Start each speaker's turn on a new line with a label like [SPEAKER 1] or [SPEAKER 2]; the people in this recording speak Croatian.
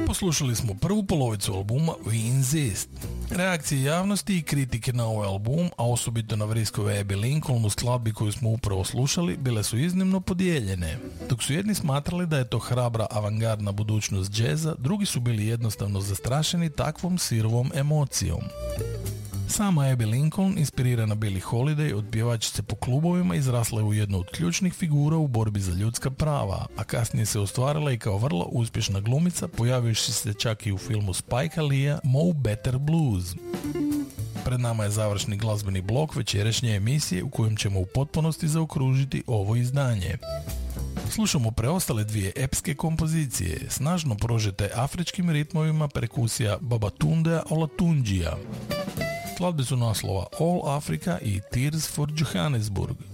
[SPEAKER 1] Poslušali smo prvu polovicu albuma We Insist. Reakcije javnosti i kritike na ovaj album, a osobito na vriskove Abby Lincoln u skladbi koju smo upravo slušali, bile su iznimno podijeljene. Dok su jedni smatrali da je to hrabra avangardna budućnost džeza, drugi su bili jednostavno zastrašeni takvom sirovom emocijom. Sama Abby Lincoln, inspirirana Billie Holiday od pjevačice po klubovima, izrasla je u jednu od ključnih figura u borbi za ljudska prava, a kasnije se ostvarila i kao vrlo uspješna glumica, pojavivši se čak i u filmu Spike Leea Mo Better Blues. Pred nama je završni glazbeni blok večerašnje emisije u kojem ćemo u potpunosti zaokružiti ovo izdanje. Slušamo preostale dvije epske kompozicije, snažno prožete afričkim ritmovima perkusija Babatundea Olatunđija. Skladbe su naslova All Africa i Tears for Johannesburg.